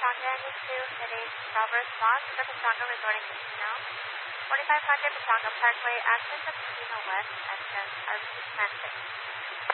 Pechanga, need to hit a Bravo response to the Pechanga Resort and Casino. 4500 Pechanga Parkway, access to Casino West, entrance RP Transit.